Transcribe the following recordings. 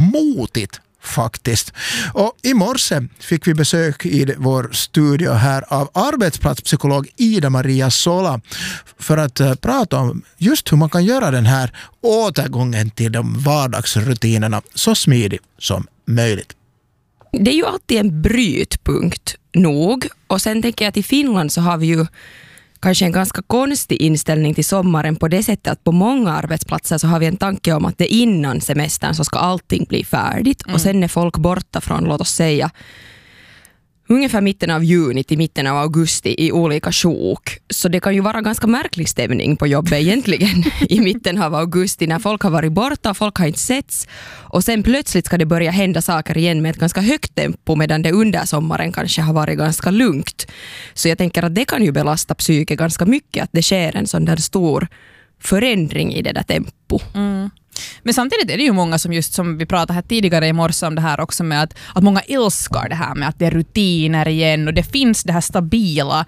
motigt faktiskt. Och i morse fick vi besök i vår studio här av arbetsplatspsykolog Ida-Maria Sola för att prata om just hur man kan göra den här återgången till de vardagsrutinerna så smidig som möjligt. Det är ju alltid en brytpunkt nog, och sen tänker jag att i Finland så har vi ju kanske en ganska konstig inställning till sommaren på det sättet att på många arbetsplatser så har vi en tanke om att det innan semestern så ska allting bli färdigt och sen är folk borta från, låt oss säga, ungefär mitten av juni till mitten av augusti i olika sjok. Så det kan ju vara ganska märklig stämning på jobbet egentligen i mitten av augusti när folk har varit borta och folk har inte setts. Och sen plötsligt ska det börja hända saker igen med ett ganska högt tempo medan det under sommaren kanske har varit ganska lugnt. Så jag tänker att det kan ju belasta psyket ganska mycket att det sker en sån där stor förändring i det där tempo. Mm. Men samtidigt är det ju många som just som vi pratade här tidigare i morse om det här också med att många älskar det här med att det är rutiner igen och det finns det här stabila.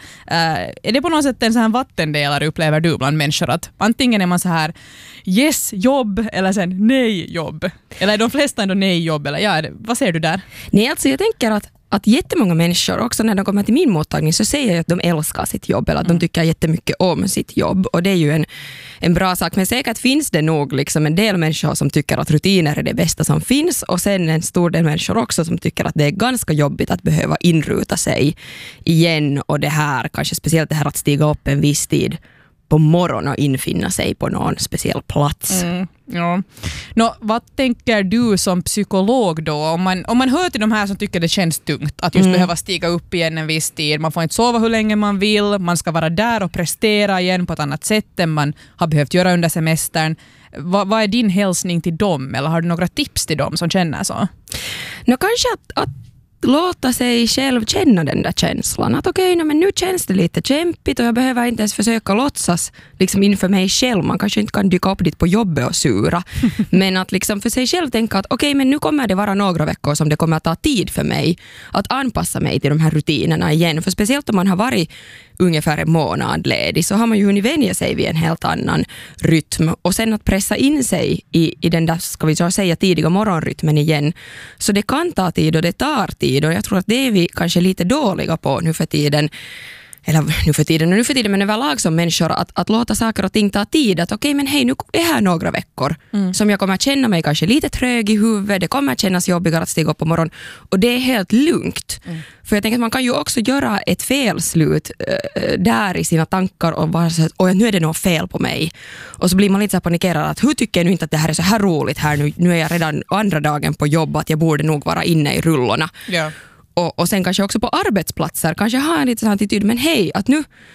Är det på något sätt en sån här vattendelare upplever du bland människor att antingen är man så här yes jobb eller sen nej jobb? Eller är de flesta ändå nej jobb? Eller vad säger du där? Nej, alltså jag tänker att jättemånga människor också när de kommer till min mottagning så säger jag att de älskar sitt jobb eller att de tycker jättemycket om sitt jobb, och det är ju en bra sak, men säkert finns det nog liksom en del människor som tycker att rutiner är det bästa som finns och sen en stor del människor också som tycker att det är ganska jobbigt att behöva inruta sig igen, och det här kanske speciellt det här att stiga upp en viss tid på morgonen och infinna sig på någon speciell plats. Ja. Vad tänker du som psykolog då? Om man hör till de här som tycker det känns tungt att just behöva stiga upp igen en viss tid. Man får inte sova hur länge man vill. Man ska vara där och prestera igen på ett annat sätt än man har behövt göra under semestern. Vad är din hälsning till dem? Eller har du några tips till dem som känner så? Kanske att låta sig själv känna den där känslan. Att men nu känns det lite kämpigt och jag behöver inte ens försöka låtsas liksom inför mig själv. Man kanske inte kan dyka upp dit på jobbet och sura. Men att liksom för sig själv tänka att men nu kommer det vara några veckor som det kommer att ta tid för mig att anpassa mig till de här rutinerna igen. För speciellt om man har varit ungefär en månad ledig så har man ju hunnit vänja sig vid en helt annan rytm. Och sen att pressa in sig i den där, ska vi säga, tidiga morgonrytmen igen. Så det kan ta tid och det tar tid. Och jag tror att det är vi kanske lite dåliga på nu för tiden. Eller nu för tiden, men överlag som människor att låta saker och ting ta tid. Att men hej, nu är här några veckor som jag kommer att känna mig kanske lite trög i huvudet. Det kommer att kännas jobbigare att stiga upp på morgonen. Och det är helt lugnt. För jag tänker att man kan ju också göra ett felslut där i sina tankar och bara så att nu är det något fel på mig. Och så blir man lite så här panikerad att hur tycker jag nu inte att det här är så här roligt här nu är jag redan andra dagen på jobb att jag borde nog vara inne i rullorna. Ja. Och sen kanske också på arbetsplatser kanske ha en liten sån attityd, men hej, att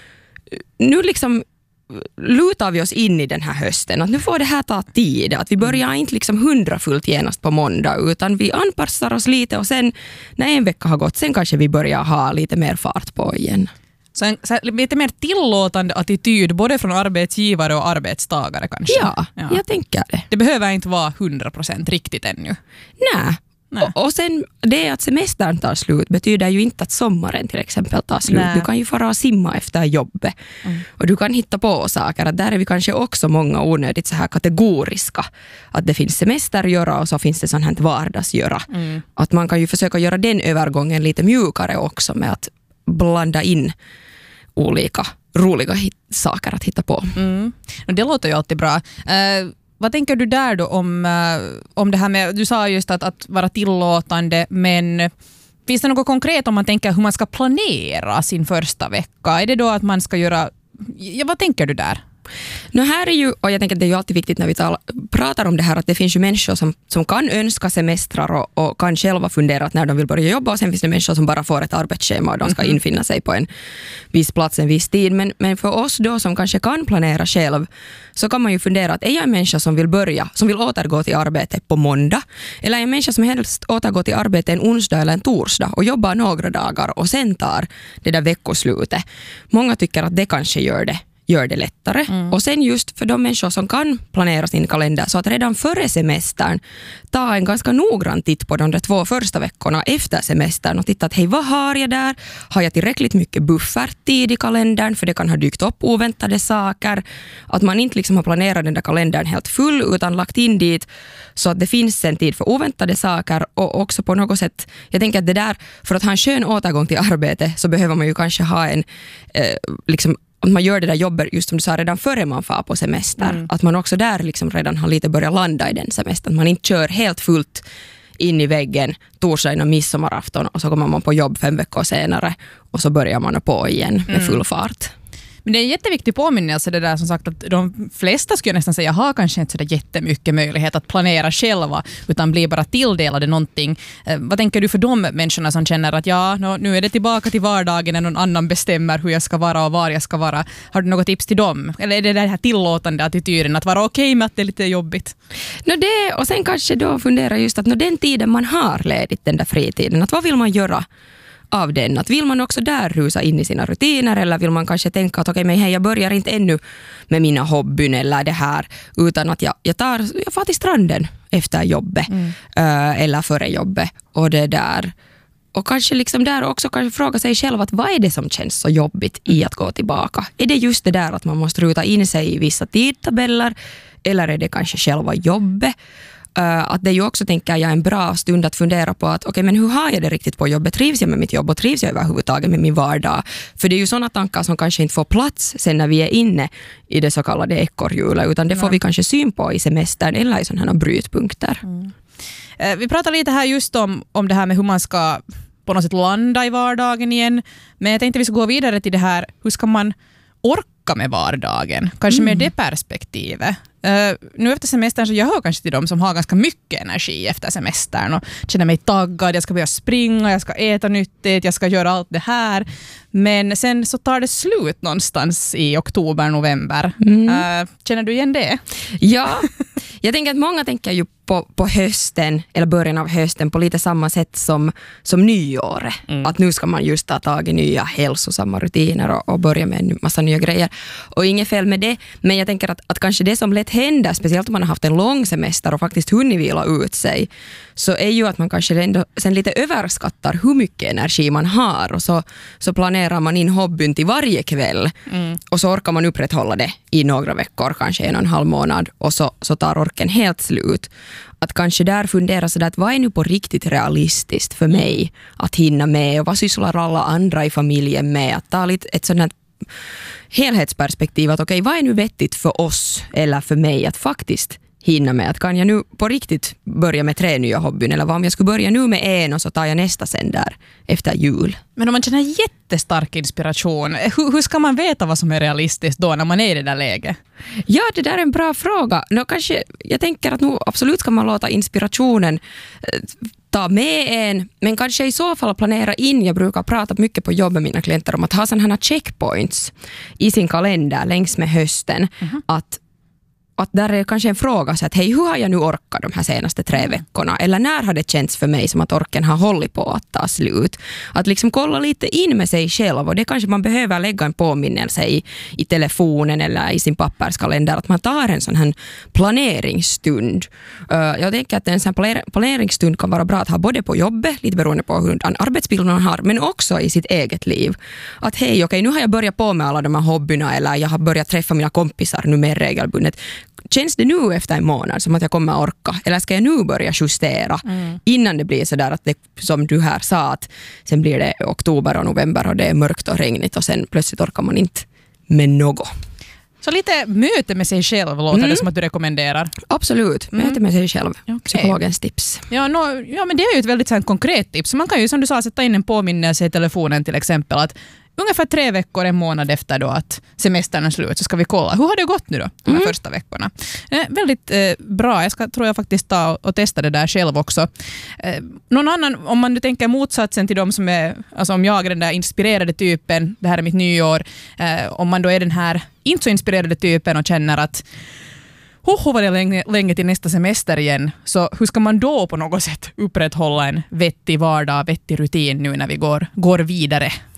nu liksom lutar vi oss in i den här hösten, att nu får det här ta tid, att vi börjar inte liksom 100% genast på måndag utan vi anpassar oss lite och sen när en vecka har gått sen kanske vi börjar ha lite mer fart på igen. Så lite mer tillåtande attityd både från arbetsgivare och arbetstagare kanske? Ja. Jag tänker det. Det behöver inte vara 100% riktigt ännu. Nej. Och sen det att semestern tar slut betyder ju inte att sommaren till exempel tar slut. Nej. Du kan ju fara och simma efter jobbet. Och du kan hitta på saker. Att där är vi kanske också många onödigt så här kategoriska. Att det finns semestergöra och så finns det sånt här vardagsgöra. Att man kan ju försöka göra den övergången lite mjukare också med att blanda in olika roliga saker att hitta på. Och det låter ju alltid bra. Vad tänker du där då om det här med, du sa just att vara tillåtande, men finns det något konkret om man tänker hur man ska planera sin första vecka? Är det då att man ska göra, vad tänker du där? Här är ju, och jag tänker att det är ju alltid viktigt när vi pratar om det här, att det finns ju människor som kan önska semestrar och kan själva fundera att när de vill börja jobba, och sen finns det människor som bara får ett arbetsschema och de ska infinna sig på en viss plats en viss tid. Men för oss då som kanske kan planera själv så kan man ju fundera att är jag en människa som vill återgå till arbete på måndag, eller är jag en människa som helst återgår till arbete en onsdag eller en torsdag och jobbar några dagar och sen tar det där veckoslutet. Många tycker att det kanske gör det gör det lättare. Och sen just för de människor som kan planera sin kalender så att redan före semestern ta en ganska noggrann titt på de 2 första veckorna efter semestern och titta att hej, vad har jag där? Har jag tillräckligt mycket bufferttid i kalendern? För det kan ha dykt upp oväntade saker. Att man inte liksom har planerat den där kalendern helt full utan lagt in dit så att det finns en tid för oväntade saker och också på något sätt, jag tänker att det där, för att ha en skön återgång till arbete så behöver man ju kanske ha en liksom att man gör det där jobbet just som du sa redan före man far på semester. Att man också där liksom redan har lite börjat landa i den semestern. Man inte kör helt fullt in i väggen torsdag innan midsommarafton och så kommer man på jobb 5 veckor senare och så börjar man på igen med full fart. Men det är en jätteviktig påminnelse det där som sagt att de flesta skulle nästan säga har kanske inte så där jättemycket möjlighet att planera själva utan blir bara tilldelade någonting. Vad tänker du för de människorna som känner att nu är det tillbaka till vardagen när någon annan bestämmer hur jag ska vara och var jag ska vara. Har du något tips till dem? Eller är det den här tillåtande attityden att vara okej med att det är lite jobbigt? Och sen kanske då fundera just att den tiden man har ledigt, den där fritiden, att vad vill man göra av den? Att vill man också där rusa in i sina rutiner eller vill man kanske tänka att men jag börjar inte ännu med mina hobbyn eller det här utan att jag far till stranden efter jobbet eller före jobbet och det där. Och kanske liksom där också kanske fråga sig själv att vad är det som känns så jobbigt i att gå tillbaka? Är det just det där att man måste ruta in sig i vissa tidtabeller eller är det kanske själva jobbet? Att det är ju också, tänker jag, en bra stund att fundera på att men hur har jag det riktigt på jobbet? Trivs jag med mitt jobb och trivs jag överhuvudtaget med min vardag? För det är ju sådana tankar som kanske inte får plats sen när vi är inne i det så kallade ekorrhjulet utan det får vi kanske syn på i semestern eller i sådana här brytpunkter. Vi pratar lite här just om det här med hur man ska på något sätt landa i vardagen igen. Men jag tänkte vi ska gå vidare till det här, hur ska man orka med vardagen? Kanske med det perspektivet. Nu efter semestern så jag hör kanske till dem som har ganska mycket energi efter semestern och känner mig taggad, jag ska börja springa, jag ska äta nyttigt, jag ska göra allt det här. Men sen så tar det slut någonstans i oktober, november. Känner du igen det? Ja, jag tänker att många tänker ju på hösten eller början av hösten på lite samma sätt som nyåret. Att nu ska man just ta tag i nya hälsosamma rutiner och börja med en massa nya grejer. Och inget fel med det, men jag tänker att kanske det som lätt händer, speciellt om man har haft en lång semester och faktiskt hunnit vila ut sig, så är ju att man kanske ändå sen lite överskattar hur mycket energi man har och så planerar man in hobbyn till varje kväll och så orkar man upprätthålla det i några veckor, kanske 1,5 månad och så tar orken helt slut. Att kanske där fundera sådär att vad är nu på riktigt realistiskt för mig att hinna med och vad sysslar alla andra i familjen med? Att ta lite ett sådant helhetsperspektiv att vad är nu vettigt för oss eller för mig att faktiskt hinna med? Att kan jag nu på riktigt börja med 3 nya hobbyn eller vad om jag skulle börja nu med en och så tar jag nästa sen där efter jul? Men om man känner jättestark inspiration, hur ska man veta vad som är realistiskt då när man är i det där läget? Ja, det där är en bra fråga. Kanske, jag tänker att nu absolut ska man låta inspirationen ta med en, men kanske i så fall planera in, jag brukar prata mycket på jobb med mina klienter om att ha sådana här checkpoints i sin kalender längs med hösten, att där är kanske en fråga så att hej, hur har jag nu orkat de här senaste 3 veckorna? Eller när har det känts för mig som att orken har hållit på att ta slut? Att liksom kolla lite in med sig själv och det kanske man behöver lägga en påminnelse i telefonen eller i sin papperskalender att man tar en sån här planeringsstund. Jag tänker att en sån här planeringsstund kan vara bra att ha både på jobbet, lite beroende på hur en arbetsbild man har, men också i sitt eget liv. Att hej, nu har jag börjat på med alla de här hobbyerna eller jag har börjat träffa mina kompisar nu mer regelbundet. Känns det nu efter en månad som att jag kommer orka? Eller ska jag nu börja justera innan det blir så där att det, som du här sa, att sen blir det oktober och november och det är mörkt och regnigt och sen plötsligt orkar man inte med något. Så lite möte med sig själv låter det som att du rekommenderar. Absolut, möte med sig själv. Okay. Psykologens tips. Ja, men det är ju ett väldigt sånt konkret tips. Man kan ju som du sa sätta in en påminnelse i telefonen till exempel att ungefär 3 veckor, en månad efter då att semestern är slut så ska vi kolla. Hur har det gått nu då, de här första veckorna? Väldigt bra. Tror jag faktiskt ta och testa det där själv också. Någon annan, om man nu tänker motsatsen till de som är, alltså om jag är den där inspirerade typen, det här är mitt nyår, om man då är den här inte så inspirerade typen och känner att var det länge till nästa semester igen, så hur ska man då på något sätt upprätthålla en vettig vardag, vettig rutin nu när vi går vidare?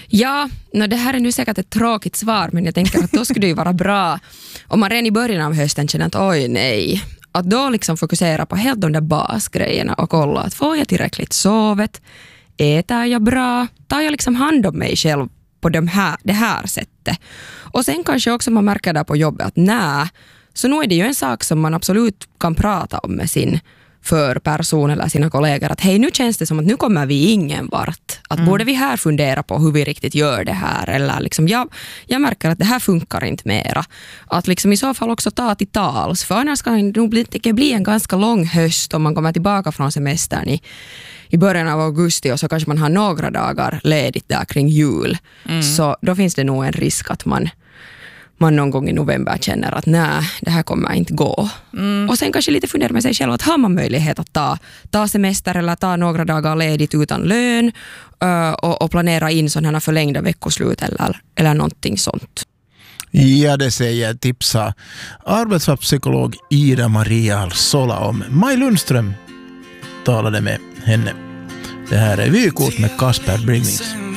Ja, det här är nu säkert ett tråkigt svar, men jag tänker att då skulle det ju vara bra om man redan i början av hösten känner att oj nej. Att då liksom fokusera på helt de där basgrejerna och kolla att får jag tillräckligt sovet, äter jag bra, tar jag liksom hand om mig själv på det här sättet. Och sen kanske också man märker där på jobbet att nej, så nu är det ju en sak som man absolut kan prata om med sin förperson eller sina kollegor att hej, nu känns det som att nu kommer vi ingen vart. Att borde vi här fundera på hur vi riktigt gör det här eller liksom jag märker att det här funkar inte mera. Att liksom i så fall också ta till tals, för annars kan det nog bli en ganska lång höst om man kommer tillbaka från semestern i början av augusti och så kanske man har några dagar ledigt där kring jul. Så då finns det nog en risk att man någon gång i november känner att nej, det här kommer inte gå. Och sen kanske lite fundera med sig själv att har man möjlighet att ta semester eller ta några dagar ledigt utan lön och planera in sådana förlängda veckoslut eller någonting sånt. Ja, det säger tipsa arbetspsykolog Ida-Maria Sola om. Maj Lundström talade med henne. Det här är Vykort med Kasper Bringings.